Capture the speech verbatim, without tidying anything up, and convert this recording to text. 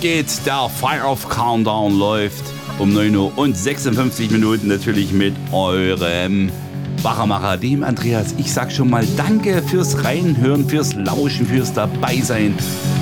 geht's, der Fire of Countdown läuft um neun Uhr und sechsundfünfzig Minuten natürlich mit eurem Wachermacher, dem Andreas. Ich sag schon mal danke fürs Reinhören, fürs Lauschen, fürs Dabeisein